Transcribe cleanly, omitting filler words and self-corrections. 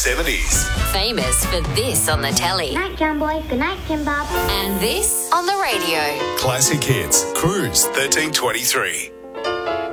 70s. Famous for this on the telly. Good night, John Boy. Good night, Tim Bob. And this on the radio. Classic Hits. Cruise 1323.